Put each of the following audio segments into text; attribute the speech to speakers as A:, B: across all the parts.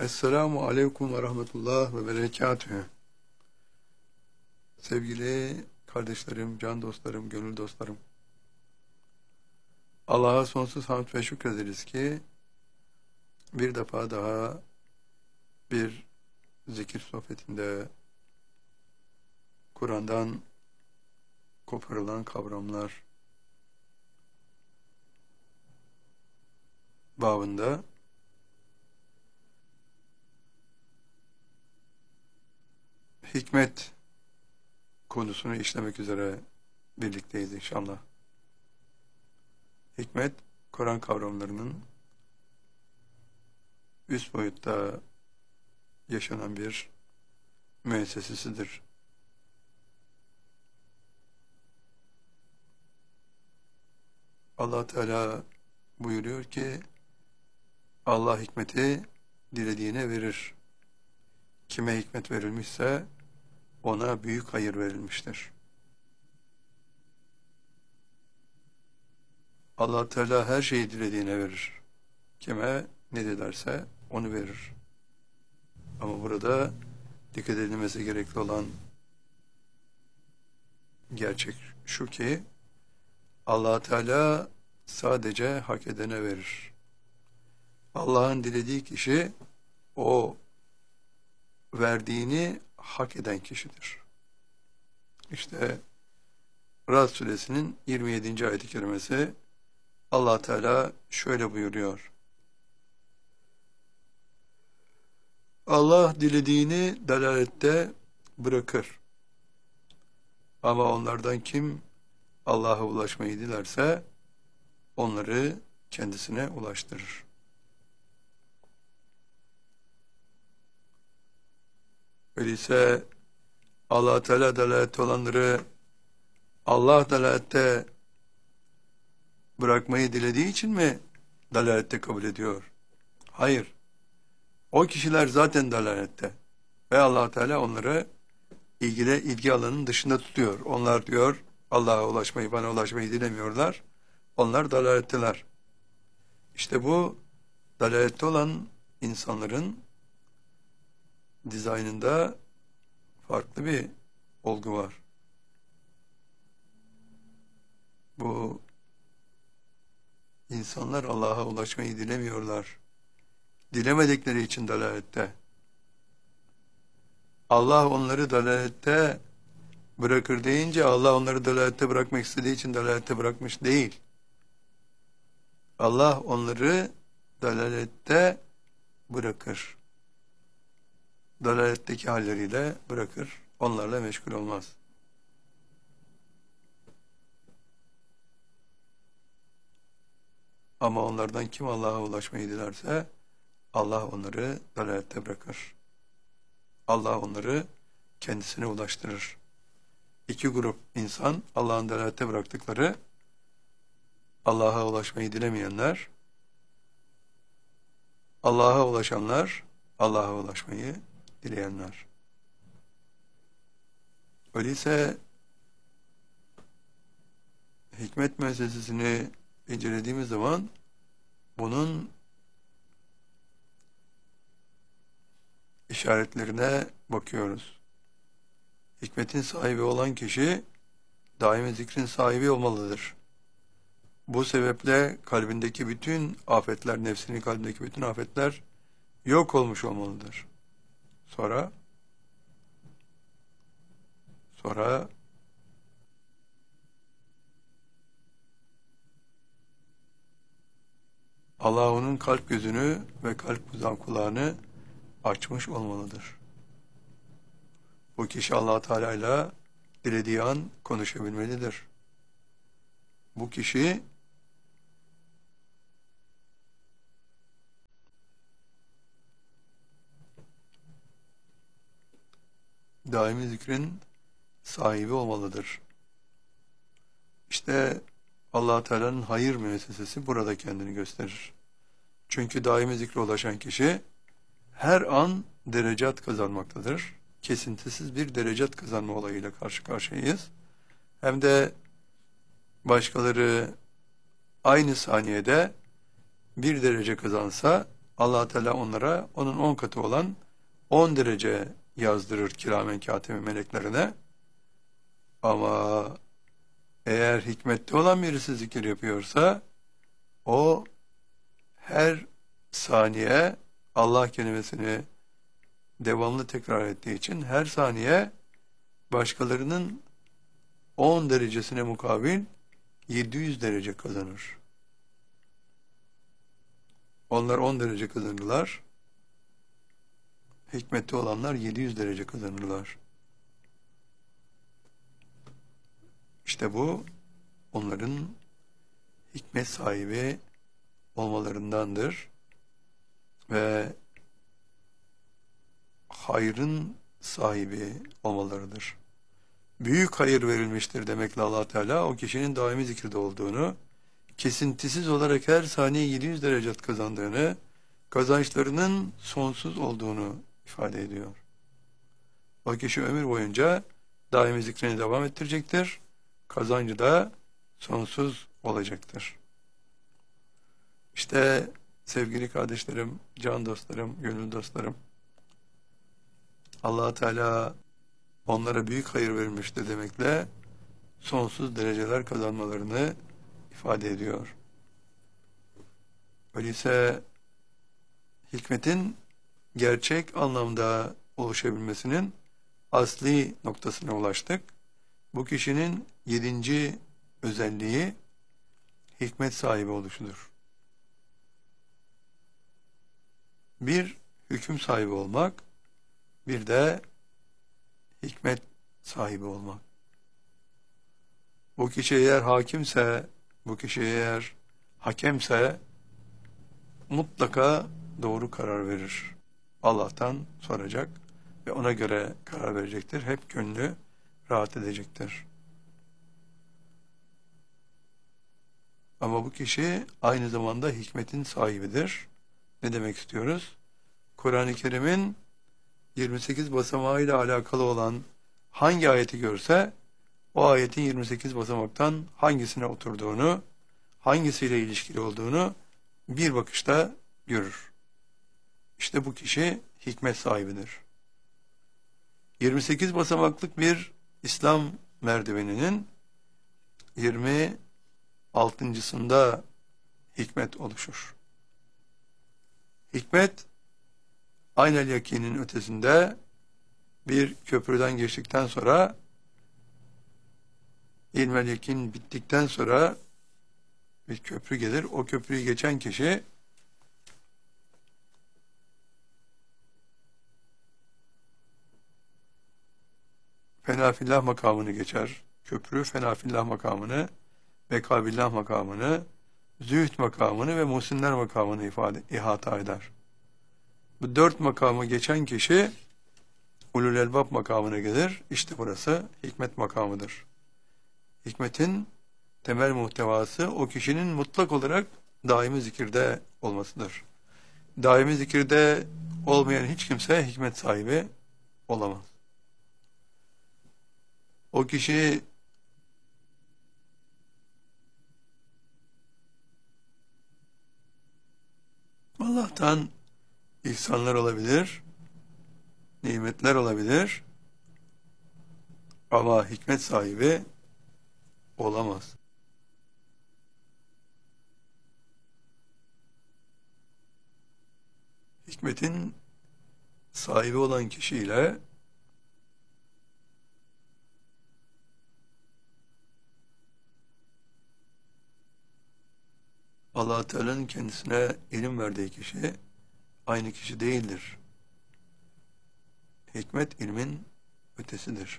A: Esselamu Aleyküm ve Rahmetullah ve Berekatühü. Sevgili kardeşlerim, can dostlarım, gönül dostlarım. Allah'a sonsuz hamd ve şükrederiz ki bir defa daha bir zikir sohbetinde Kur'an'dan koparılan kavramlar babında hikmet konusunu işlemek üzere birlikteyiz inşallah. Hikmet, Kur'an kavramlarının üst boyutta yaşanan bir müessesesidir. Allah Teala buyuruyor ki Allah hikmeti dilediğine verir. Kime hikmet verilmişse ona büyük hayır verilmiştir. Allah Teala her şeyi dilediğine verir. Kime ne dilerse onu verir. Ama burada dikkat edilmesi gerekli olan gerçek şu ki Allah Teala sadece hak edene verir. Allah'ın dilediği kişi o verdiğini hak eden kişidir. İşte Ra'd suresinin 27. ayet-i kerimesi Allah Teala şöyle buyuruyor. Allah dilediğini dalalette bırakır. Ama onlardan kim Allah'a ulaşmayı dilerse onları kendisine ulaştırır. Öyleyse Allah Teala dalalette olanları Allah dalalette bırakmayı dilediği için mi dalalette kabul ediyor? Hayır. O kişiler zaten dalalette. Ve Allah Teala onları ilgi alanının dışında tutuyor. Onlar diyor Allah'a ulaşmayı, bana ulaşmayı dilemiyorlar. Onlar dalaletteler. İşte bu dalalette olan insanların dizaynında farklı bir olgu var. Bu insanlar Allah'a ulaşmayı dilemiyorlar. Dilemedikleri için dalalette. Allah onları dalalette bırakır deyince Allah onları dalalette bırakmak istediği için dalalette bırakmış değil. Allah onları dalalette bırakır. Dalaletteki halleriyle bırakır. Onlarla meşgul olmaz. Ama onlardan kim Allah'a ulaşmayı dilerse Allah onları dalalette bırakır. Allah onları kendisine ulaştırır. İki grup insan Allah'ın dalalette bıraktıkları Allah'a ulaşmayı dilemeyenler, Allah'a ulaşanlar, Allah'a ulaşmayı dileyenler. Öyleyse hikmet müessesesini incelediğimiz zaman bunun işaretlerine bakıyoruz. Hikmetin sahibi olan kişi daimi zikrin sahibi olmalıdır. Bu sebeple kalbindeki bütün afetler, nefsinin kalbindeki bütün afetler yok olmuş olmalıdır. Sonra Allah onun kalp gözünü ve kalp kulağını açmış olmalıdır. Bu kişi Allah Teala ile dilediği an konuşabilmelidir. Bu kişi daimi zikrin sahibi olmalıdır. İşte Allah Teala'nın hayır müessesesi burada kendini gösterir. Çünkü daimi zikre ulaşan kişi her an derecat kazanmaktadır. Kesintisiz bir derecat kazanma olayıyla karşı karşıyayız. Hem de başkaları aynı saniyede bir derece kazansa Allah Teala onlara onun 10 katı olan 10 derece yazdırır kiramen katibi meleklerine. Ama eğer hikmetli olan birisi zikir yapıyorsa o her saniye Allah kelimesini devamlı tekrar ettiği için her saniye başkalarının 10 derecesine mukabil 700 derece kazanır. Onlar 10 derece kazanırlar. Hikmetli olanlar 700 derece kazanırlar. İşte bu onların hikmet sahibi olmalarındandır ve hayrın sahibi olmalarıdır. Büyük hayır verilmiştir demekle Allah Teala o kişinin daimi zikirde olduğunu, kesintisiz olarak her saniye 700 derecat kazandığını, kazançlarının sonsuz olduğunu ifade ediyor. O kişi ömür boyunca daimi zikrini devam ettirecektir. Kazancı da sonsuz olacaktır. İşte sevgili kardeşlerim, can dostlarım, gönül dostlarım, Allah Teala onlara büyük hayır vermiştir demekle sonsuz dereceler kazanmalarını ifade ediyor. Öyleyse hikmetin gerçek anlamda oluşabilmesinin asli noktasına ulaştık. Bu kişinin 7. özelliği hikmet sahibi oluşudur. Bir, hüküm sahibi olmak, bir de hikmet sahibi olmak. Bu kişi eğer hakimse, bu kişi eğer hakemse mutlaka doğru karar verir. Allah'tan soracak ve ona göre karar verecektir. Hep gönlü rahat edecektir. Ama bu kişi aynı zamanda hikmetin sahibidir. Ne demek istiyoruz? Kur'an-ı Kerim'in 28 basamağıyla alakalı olan hangi ayeti görse o ayetin 28 basamaktan hangisine oturduğunu, hangisiyle ilişkili olduğunu bir bakışta görür. İşte bu kişi hikmet sahibidir. 28 basamaklık bir İslam merdiveninin 26.sında hikmet oluşur. Hikmet, aynel yakinin ötesinde bir köprüden geçtikten sonra, ilmel yakin bittikten sonra bir köprü gelir. O köprüyü geçen kişi fenafillah makamını geçer. Köprü fenafillah makamını, bekabillah makamını, zühd makamını ve muhsinler makamını ihata eder. Bu 4 makamı geçen kişi ulul elbab makamına gelir. İşte burası hikmet makamıdır. Hikmetin temel muhtevası o kişinin mutlak olarak daimi zikirde olmasıdır. Daimi zikirde olmayan hiç kimse hikmet sahibi olamaz. O kişi Allah'tan ihsanlar olabilir, nimetler olabilir ama hikmet sahibi olamaz. Hikmetin sahibi olan kişiyle Allah Teala'nın kendisine ilim verdiği kişi aynı kişi değildir. Hikmet ilmin ötesidir.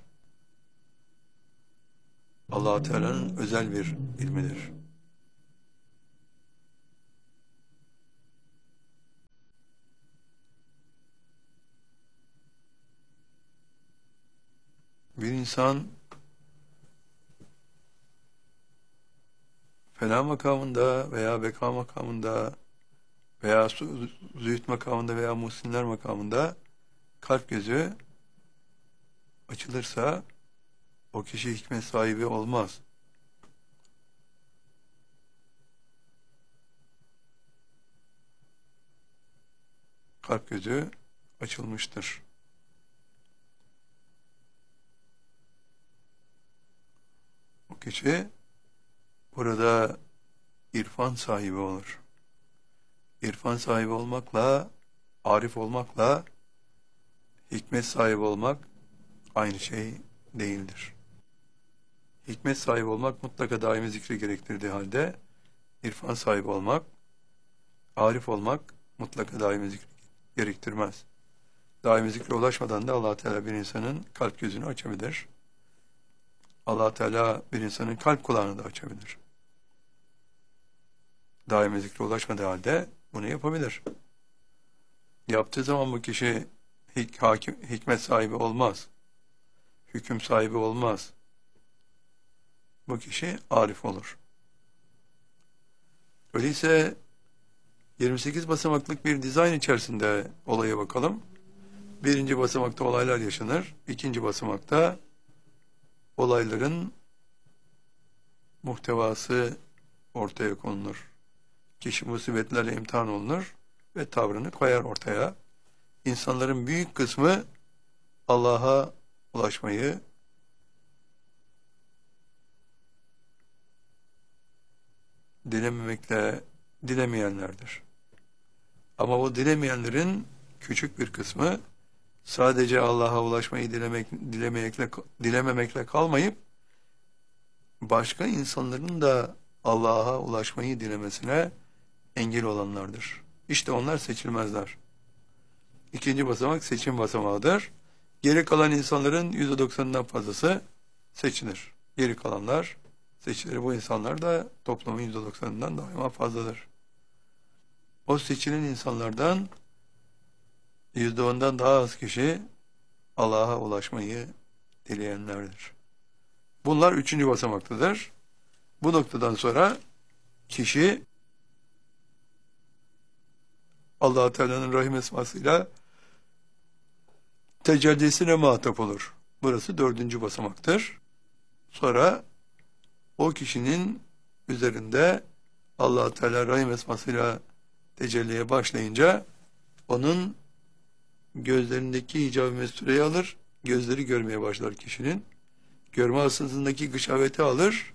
A: Allah Teala'nın özel bir ilmidir. Bir insan fena makamında veya beka makamında veya zühd makamında veya muhsinler makamında kalp gözü açılırsa o kişi hikmet sahibi olmaz. kalp gözü açılmıştır. O kişi burada irfan sahibi olur. İrfan sahibi olmakla, arif olmakla, hikmet sahibi olmak aynı şey değildir. Hikmet sahibi olmak mutlaka daimi zikri gerektirdiği halde, irfan sahibi olmak, arif olmak mutlaka daimi zikri gerektirmez. Daimi zikre ulaşmadan da Allah Teala bir insanın kalp gözünü açabilir. Allah Teala bir insanın kalp kulağını da açabilir. Daimi zikre ulaşmadığı halde bunu yapabilir. Yaptığı zaman bu kişi hikmet sahibi olmaz. Hüküm sahibi olmaz. Bu kişi arif olur. Öyleyse 28 basamaklık bir dizayn içerisinde olaya bakalım. Birinci basamakta olaylar yaşanır. İkinci basamakta olayların muhtevası ortaya konulur. Kişi musibetlerle imtihan olunur ve tavrını koyar ortaya. İnsanların büyük kısmı Allah'a ulaşmayı dilemeyenlerdir. Ama o dilemeyenlerin küçük bir kısmı sadece Allah'a ulaşmayı dilememekle kalmayıp başka insanların da Allah'a ulaşmayı dilemesine engel olanlardır. İşte onlar seçilmezler. İkinci basamak seçim basamağıdır. Geri kalan insanların %90'ından fazlası seçilir. Geri kalanlar seçilir. Bu insanlar da toplumun %90'ından daima fazladır. O seçilen insanlardan %10'dan daha az kişi Allah'a ulaşmayı dileyenlerdir. Bunlar üçüncü basamaktadır. Bu noktadan sonra kişi Allah-u Teala'nın rahim esmasıyla tecellisine muhatap olur. Burası dördüncü basamaktır. Sonra o kişinin üzerinde Allah-u Teala rahim esmasıyla tecelliye başlayınca onun gözlerindeki hicab-ı mestureyi alır, gözleri görmeye başlar kişinin. Görme hastasındaki gışaveti alır,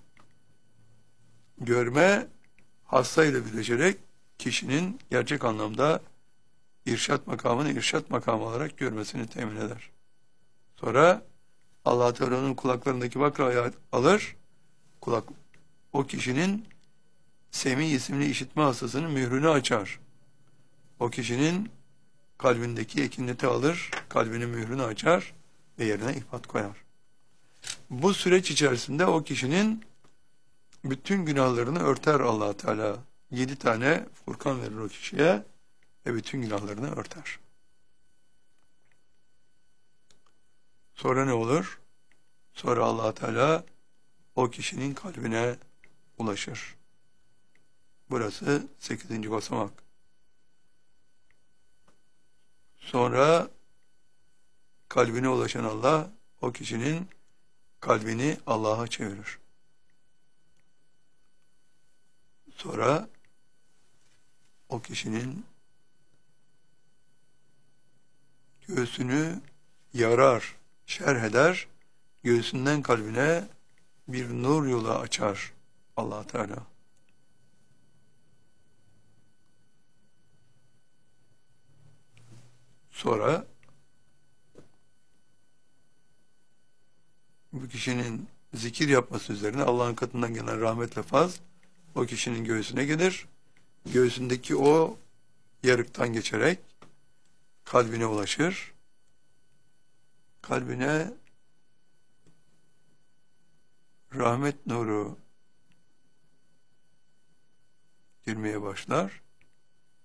A: görme hastayla birleşerek kişinin gerçek anlamda irşat makamını irşat makamı olarak görmesini temin eder. Sonra Allah Teala'nın kulaklarındaki bakrayı alır, o kişinin Semi isimli işitme hastasının mührünü açar. O kişinin kalbindeki ekineti alır, kalbinin mührünü açar ve yerine ifat koyar. Bu süreç içerisinde o kişinin bütün günahlarını örter Allah Teala. 7 tane Furkan verir o kişiye ve bütün günahlarını örter. Sonra ne olur? Sonra Allah Teala o kişinin kalbine ulaşır. Burası 8. basamak. Sonra kalbine ulaşan Allah o kişinin kalbini Allah'a çevirir. Sonra o kişinin göğsünü yarar, şerh eder, göğsünden kalbine bir nur yolu açar Allah Teala. Sonra bu kişinin zikir yapması üzerine Allah'ın katından gelen rahmetle faz o kişinin göğsüne gelir. Göğsündeki o yarıktan geçerek kalbine ulaşır. Kalbine rahmet nuru girmeye başlar.